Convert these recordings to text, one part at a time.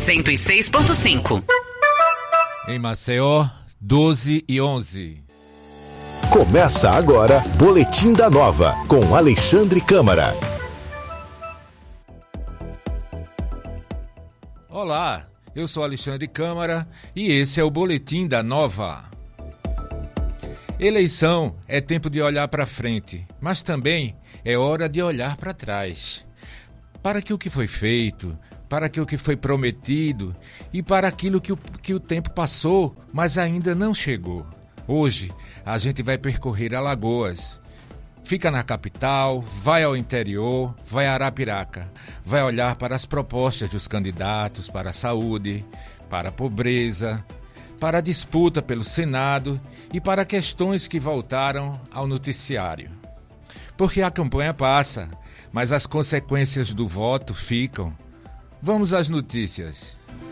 106.5. Em Maceió, 12h11. Começa agora Boletim da Nova, com Alexandre Câmara. Olá, eu sou Alexandre Câmara e esse é o Boletim da Nova. Eleição é tempo de olhar para frente, mas também é hora de olhar para trás. Para que o que foi feito, para que o que foi prometido e para aquilo que o tempo passou, mas ainda não chegou. Hoje, a gente vai percorrer Alagoas. Fica na capital, vai ao interior, vai a Arapiraca. Vai olhar para as propostas dos candidatos para a saúde, para a pobreza, para a disputa pelo Senado e para questões que voltaram ao noticiário. Porque a campanha passa, mas as consequências do voto ficam. Vamos às notícias.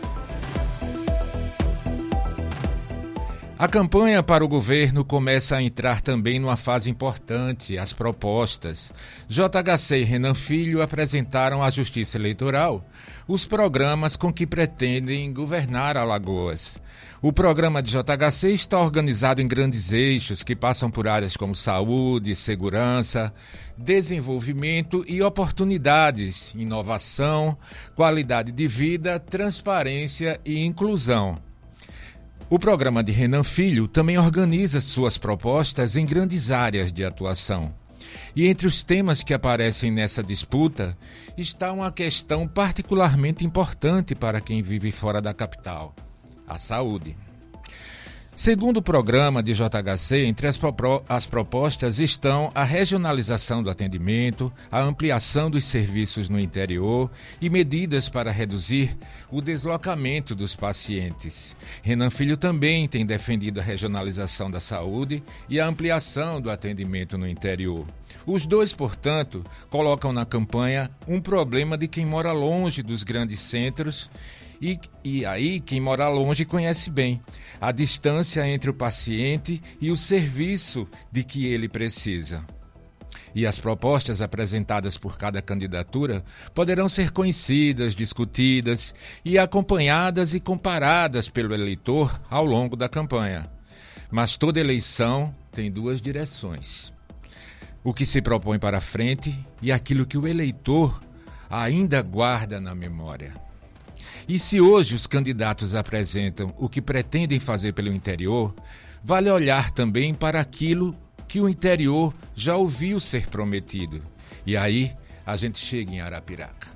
A campanha para o governo começa a entrar também numa fase importante, as propostas. JHC e Renan Filho apresentaram à Justiça Eleitoral os programas com que pretendem governar Alagoas. O programa de JHC está organizado em grandes eixos que passam por áreas como saúde, segurança, desenvolvimento e oportunidades, inovação, qualidade de vida, transparência e inclusão. O programa de Renan Filho também organiza suas propostas em grandes áreas de atuação. E entre os temas que aparecem nessa disputa está uma questão particularmente importante para quem vive fora da capital: a saúde. Segundo o programa de JHC, entre as propostas estão a regionalização do atendimento, a ampliação dos serviços no interior e medidas para reduzir o deslocamento dos pacientes. Renan Filho também tem defendido a regionalização da saúde e a ampliação do atendimento no interior. Os dois, portanto, colocam na campanha um problema de quem mora longe dos grandes centros. E aí, quem mora longe conhece bem a distância entre o paciente e o serviço de que ele precisa. E as propostas apresentadas por cada candidatura poderão ser conhecidas, discutidas e acompanhadas e comparadas pelo eleitor ao longo da campanha. Mas toda eleição tem duas direções: o que se propõe para frente e aquilo que o eleitor ainda guarda na memória. E se hoje os candidatos apresentam o que pretendem fazer pelo interior, vale olhar também para aquilo que o interior já ouviu ser prometido. E aí a gente chega em Arapiraca.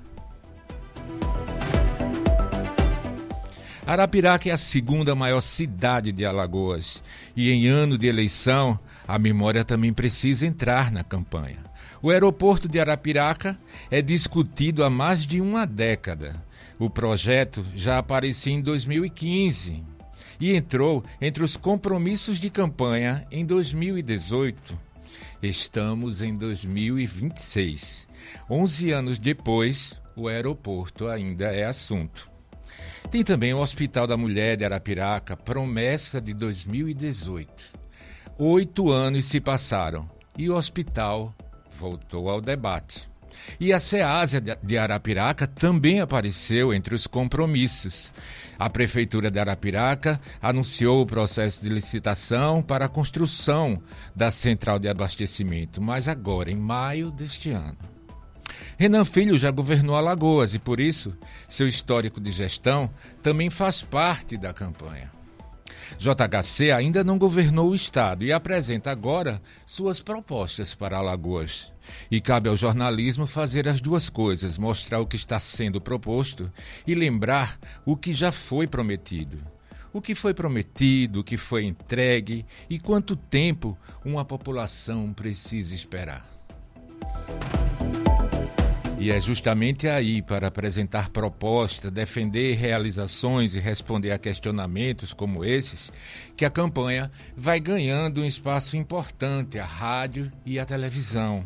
Arapiraca é a segunda maior cidade de Alagoas. E em ano de eleição, a memória também precisa entrar na campanha. O aeroporto de Arapiraca é discutido há mais de uma década. O projeto já aparecia em 2015 e entrou entre os compromissos de campanha em 2018. Estamos em 2026. 11 anos depois, o aeroporto ainda é assunto. Tem também o Hospital da Mulher de Arapiraca, promessa de 2018. 8 anos se passaram e o hospital voltou ao debate. E a SEASA de Arapiraca também apareceu entre os compromissos. A Prefeitura de Arapiraca anunciou o processo de licitação para a construção da central de abastecimento, mas agora, em maio deste ano. Renan Filho já governou Alagoas e, por isso, seu histórico de gestão também faz parte da campanha. JHC ainda não governou o estado e apresenta agora suas propostas para Alagoas. E cabe ao jornalismo fazer as duas coisas: mostrar o que está sendo proposto e lembrar o que já foi prometido. O que foi prometido, o que foi entregue e quanto tempo uma população precisa esperar. E é justamente aí, para apresentar propostas, defender realizações e responder a questionamentos como esses, que a campanha vai ganhando um espaço importante, a rádio e a televisão.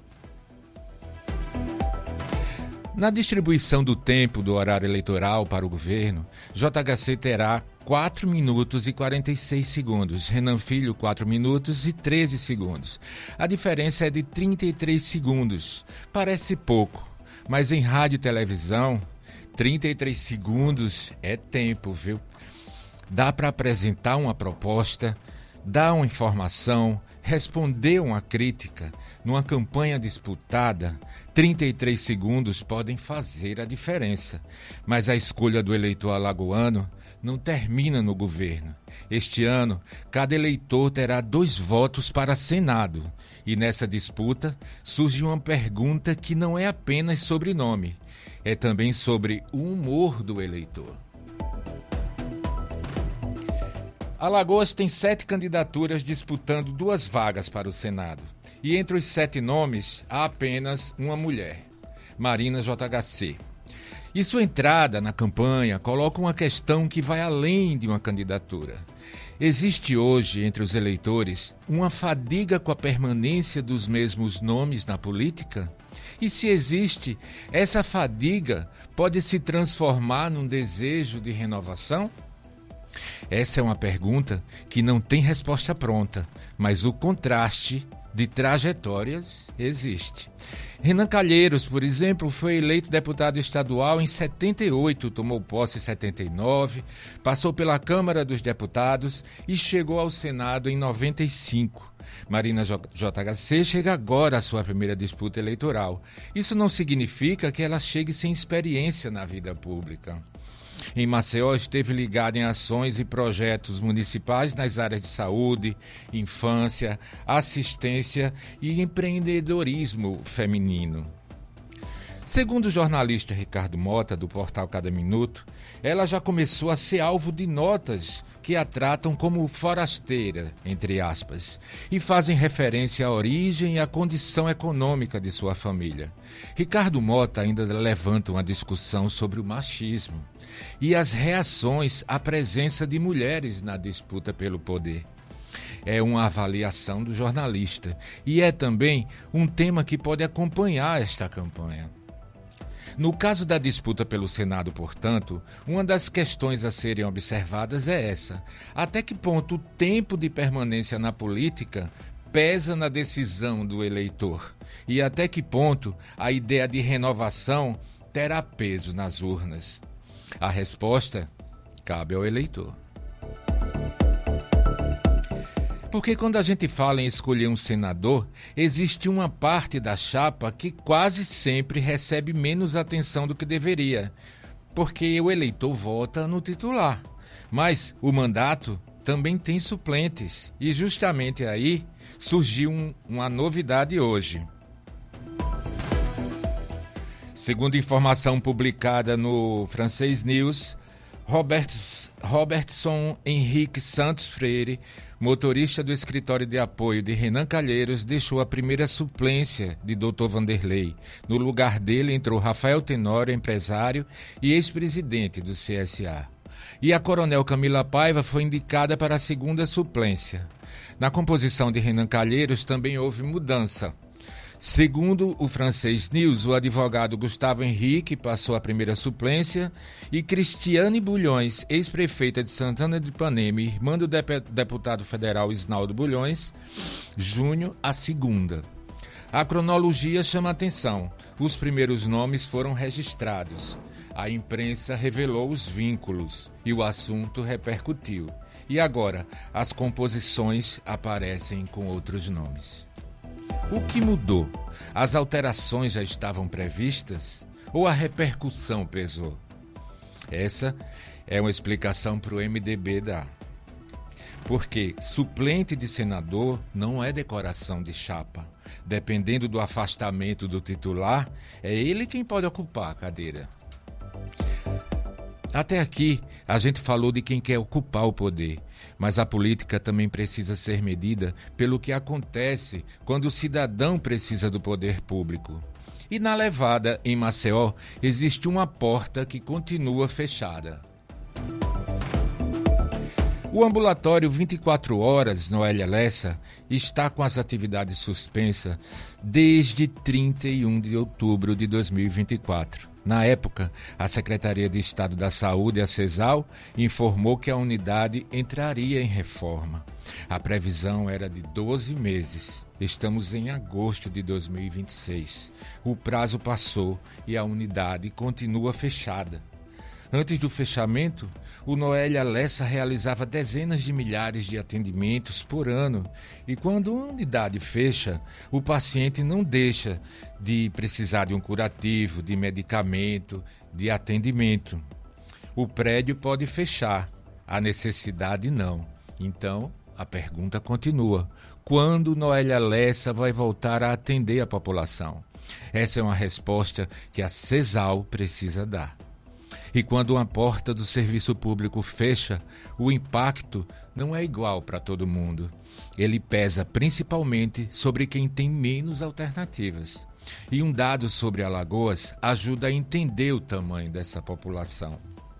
Na distribuição do tempo do horário eleitoral para o governo, JHC terá 4 minutos e 46 segundos, Renan Filho 4 minutos e 13 segundos. A diferença é de 33 segundos. Parece pouco, mas em rádio e televisão 33 segundos é tempo, viu? Dá para apresentar uma proposta, dar uma informação, responder uma crítica. Numa campanha disputada, 33 segundos podem fazer a diferença. Mas a escolha do eleitor alagoano não termina no governo. Este ano, cada eleitor terá 2 votos para Senado. E nessa disputa surge uma pergunta que não é apenas sobre nome, é também sobre o humor do eleitor. Alagoas tem 7 candidaturas disputando 2 vagas para o Senado. E entre os 7 nomes, há apenas uma mulher, Marina JHC. E sua entrada na campanha coloca uma questão que vai além de uma candidatura. Existe hoje, entre os eleitores, uma fadiga com a permanência dos mesmos nomes na política? E se existe, essa fadiga pode se transformar num desejo de renovação? Essa é uma pergunta que não tem resposta pronta, mas o contraste de trajetórias existe. Renan Calheiros, por exemplo, foi eleito deputado estadual em 78, tomou posse em 79, passou pela Câmara dos Deputados e chegou ao Senado em 95. Marina JHC chega agora à sua primeira disputa eleitoral. Isso não significa que ela chegue sem experiência na vida pública. Em Maceió, esteve ligada em ações e projetos municipais nas áreas de saúde, infância, assistência e empreendedorismo feminino. Segundo o jornalista Ricardo Mota, do portal Cada Minuto, ela já começou a ser alvo de notas que a tratam como forasteira, entre aspas, e fazem referência à origem e à condição econômica de sua família. Ricardo Mota ainda levanta uma discussão sobre o machismo e as reações à presença de mulheres na disputa pelo poder. É uma avaliação do jornalista e é também um tema que pode acompanhar esta campanha. No caso da disputa pelo Senado, portanto, uma das questões a serem observadas é essa: até que ponto o tempo de permanência na política pesa na decisão do eleitor? E até que ponto a ideia de renovação terá peso nas urnas? A resposta cabe ao eleitor. Porque quando a gente fala em escolher um senador, existe uma parte da chapa que quase sempre recebe menos atenção do que deveria, porque o eleitor vota no titular. Mas o mandato também tem suplentes, e justamente aí surgiu uma novidade hoje. Segundo informação publicada no Francês News, Robertson Henrique Santos Freire, motorista do escritório de apoio de Renan Calheiros, deixou a primeira suplência de Dr. Vanderlei. No lugar dele entrou Rafael Tenório, empresário e ex-presidente do CSA. E a coronel Camila Paiva foi indicada para a segunda suplência. Na composição de Renan Calheiros também houve mudança. Segundo o Francês News, o advogado Gustavo Henrique passou a primeira suplência e Cristiane Bulhões, ex-prefeita de Santana de Ipanema e irmã do deputado federal Isnaldo Bulhões Júnior, a segunda. A cronologia chama atenção. Os primeiros nomes foram registrados. A imprensa revelou os vínculos e o assunto repercutiu. E agora, as composições aparecem com outros nomes. O que mudou? As alterações já estavam previstas? Ou a repercussão pesou? Essa é uma explicação para o MDB dar. Porque suplente de senador não é decoração de chapa. Dependendo do afastamento do titular, é ele quem pode ocupar a cadeira. Até aqui, a gente falou de quem quer ocupar o poder, mas a política também precisa ser medida pelo que acontece quando o cidadão precisa do poder público. E na levada, em Maceió, existe uma porta que continua fechada. O ambulatório 24 horas, Noélia Lessa, está com as atividades suspensas desde 31 de outubro de 2024. Na época, a Secretaria de Estado da Saúde, a CESAL, informou que a unidade entraria em reforma. A previsão era de 12 meses. Estamos em agosto de 2026. O prazo passou e a unidade continua fechada. Antes do fechamento, o Noélia Lessa realizava dezenas de milhares de atendimentos por ano e quando uma unidade fecha, o paciente não deixa de precisar de um curativo, de medicamento, de atendimento. O prédio pode fechar, a necessidade não. Então, a pergunta continua: quando Noélia Lessa vai voltar a atender a população? Essa é uma resposta que a CESAL precisa dar. E quando uma porta do serviço público fecha, o impacto não é igual para todo mundo. Ele pesa principalmente sobre quem tem menos alternativas. E um dado sobre Alagoas ajuda a entender o tamanho dessa população.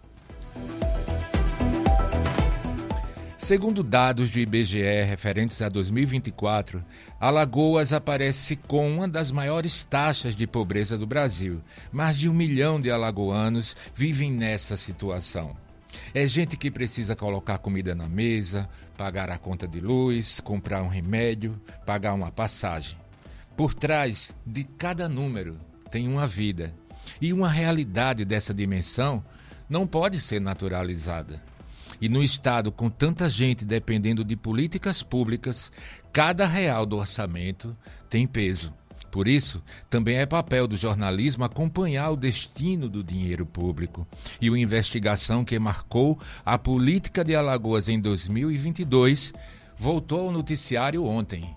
Segundo dados do IBGE referentes a 2024, Alagoas aparece com uma das maiores taxas de pobreza do Brasil. Mais de 1 milhão de alagoanos vivem nessa situação. É gente que precisa colocar comida na mesa, pagar a conta de luz, comprar um remédio, pagar uma passagem. Por trás de cada número tem uma vida. E uma realidade dessa dimensão não pode ser naturalizada. E no estado com tanta gente dependendo de políticas públicas, cada real do orçamento tem peso. Por isso, também é papel do jornalismo acompanhar o destino do dinheiro público. E uma investigação que marcou a política de Alagoas em 2022 voltou ao noticiário ontem.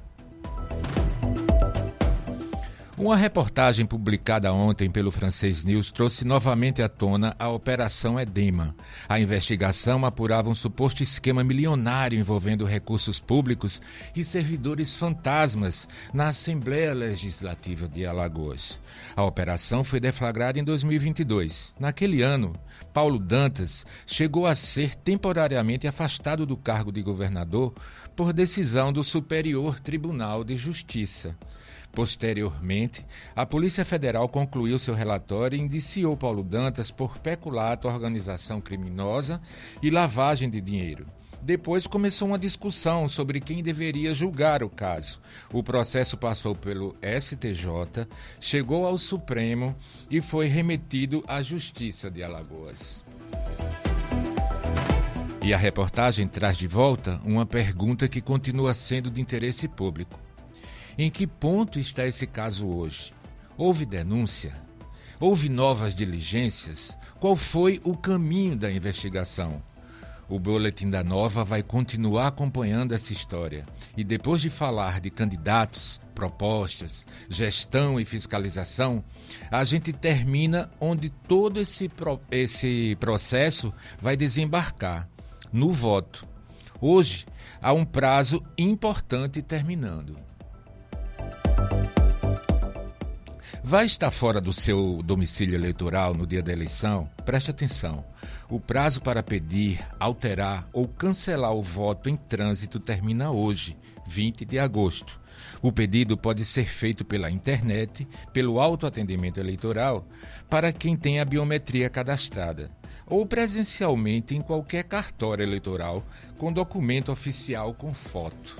Uma reportagem publicada ontem pelo Francês News trouxe novamente à tona a Operação Edema. A investigação apurava um suposto esquema milionário envolvendo recursos públicos e servidores fantasmas na Assembleia Legislativa de Alagoas. A operação foi deflagrada em 2022. Naquele ano, Paulo Dantas chegou a ser temporariamente afastado do cargo de governador por decisão do Superior Tribunal de Justiça. Posteriormente, a Polícia Federal concluiu seu relatório e indiciou Paulo Dantas por peculato, organização criminosa e lavagem de dinheiro. Depois começou uma discussão sobre quem deveria julgar o caso. O processo passou pelo STJ, chegou ao Supremo e foi remetido à Justiça de Alagoas. E a reportagem traz de volta uma pergunta que continua sendo de interesse público. Em que ponto está esse caso hoje? Houve denúncia? Houve novas diligências? Qual foi o caminho da investigação? O Boletim da Nova vai continuar acompanhando essa história. E depois de falar de candidatos, propostas, gestão e fiscalização, a gente termina onde todo esse processo vai desembarcar, no voto. Hoje, há um prazo importante terminando. Vai estar fora do seu domicílio eleitoral no dia da eleição? Preste atenção. O prazo para pedir, alterar ou cancelar o voto em trânsito termina hoje, 20 de agosto. O pedido pode ser feito pela internet, pelo autoatendimento eleitoral, para quem tem a biometria cadastrada, ou presencialmente em qualquer cartório eleitoral com documento oficial com foto.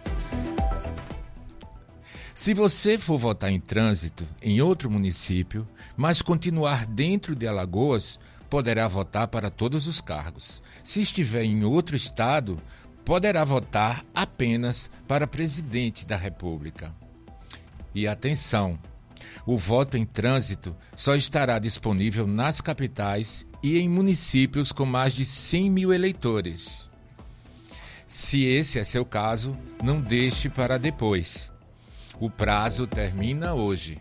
Se você for votar em trânsito em outro município, mas continuar dentro de Alagoas, poderá votar para todos os cargos. Se estiver em outro estado, poderá votar apenas para presidente da República. E atenção, o voto em trânsito só estará disponível nas capitais e em municípios com mais de 100 mil eleitores. Se esse é seu caso, não deixe para depois. O prazo termina hoje.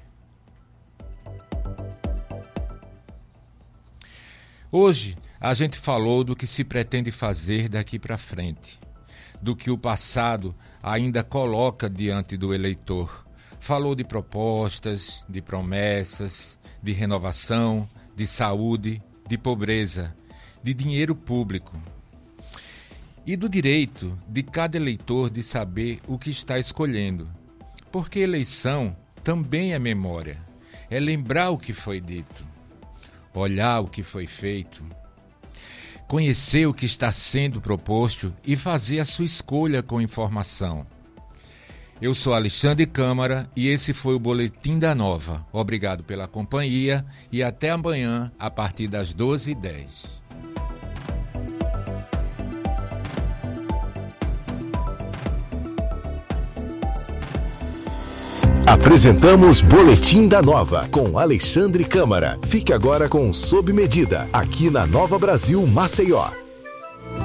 Hoje, a gente falou do que se pretende fazer daqui para frente, do que o passado ainda coloca diante do eleitor. Falou de propostas, de promessas, de renovação, de saúde, de pobreza, de dinheiro público. E do direito de cada eleitor de saber o que está escolhendo. Porque eleição também é memória. é lembrar o que foi dito, olhar o que foi feito, conhecer o que está sendo proposto e fazer a sua escolha com informação. Eu sou Alexandre Câmara e esse foi o Boletim da Nova. Obrigado pela companhia e até amanhã a partir das 12h10. Apresentamos Boletim da Nova com Alexandre Câmara. Fique agora com Sob Medida, aqui na Nova Brasil Maceió.